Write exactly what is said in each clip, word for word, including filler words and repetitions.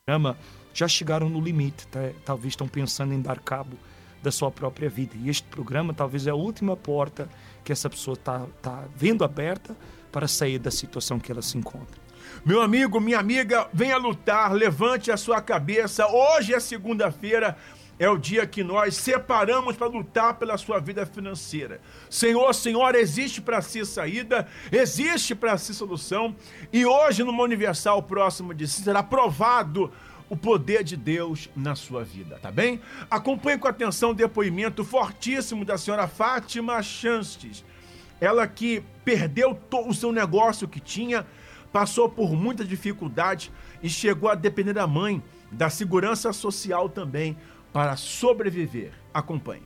programa já chegaram no limite, tá? Talvez estão pensando em dar cabo da sua própria vida. E este programa talvez é a última porta que essa pessoa está tá vendo aberta para sair da situação que ela se encontra. Meu amigo, minha amiga, venha lutar, levante a sua cabeça. Hoje é segunda-feira, é o dia que nós separamos para lutar pela sua vida financeira. Senhor, Senhora, existe para si saída, existe para si solução. E hoje, numa Universal próxima de si, será provado o poder de Deus na sua vida, tá bem? Acompanhe com atenção o depoimento fortíssimo da senhora Fátima Chances. Ela que perdeu todo o seu negócio que tinha, passou por muita dificuldade e chegou a depender da mãe, da segurança social também, para sobreviver. Acompanhe.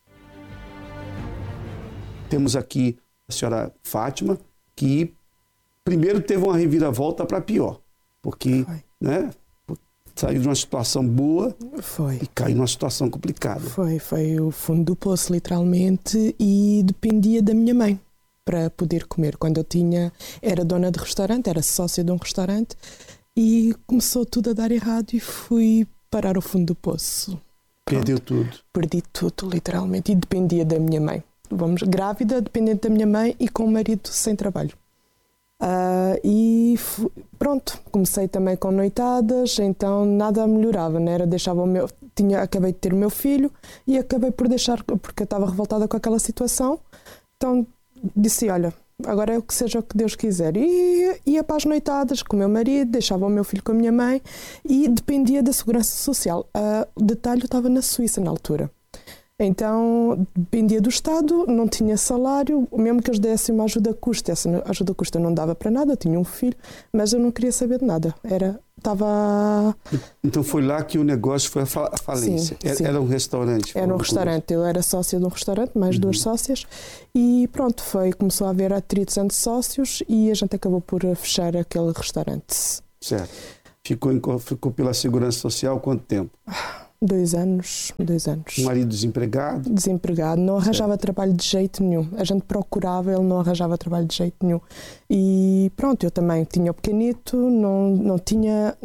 Temos aqui a senhora Fátima, que primeiro teve uma reviravolta para pior, porque Foi. né, saiu de uma situação boa Foi. e caiu numa situação complicada. Foi, foi o fundo do poço, literalmente, e dependia da minha mãe para poder comer. Quando eu tinha, era dona de restaurante, era sócia de um restaurante, e começou tudo a dar errado e fui parar ao fundo do poço. Perdeu tudo. Perdi tudo, literalmente, e dependia da minha mãe. Vamos, grávida, dependente da minha mãe e com o marido sem trabalho. Uh, e fui, pronto, comecei também com noitadas, então nada melhorava, né? Era, deixava o meu, tinha, acabei de ter o meu filho e acabei por deixar, porque eu estava revoltada com aquela situação, então disse, olha, agora é o que seja o que Deus quiser. E ia para as noitadas com o meu marido, deixava o meu filho com a minha mãe e dependia da segurança social. Uh, o detalhe, eu estava na Suíça na altura. Então, dependia do Estado, não tinha salário, mesmo que eles dessem uma ajuda custa, essa ajuda custa não dava para nada, eu tinha um filho, mas eu não queria saber de nada, era, estava... Então foi lá que o negócio foi a falência, sim, era, sim. era um restaurante? Era um restaurante, eu era sócia de um restaurante, mais uhum. duas sócias, e pronto, foi, começou a haver atritos entre sócios e a gente acabou por fechar aquele restaurante. Certo. Ficou, em, ficou pela Segurança Social quanto tempo? Dois anos, dois anos. O marido desempregado? Desempregado, não arranjava certo. trabalho de jeito nenhum. A gente procurava, ele não arranjava trabalho de jeito nenhum. E pronto, eu também tinha o pequenito, não, não tinha...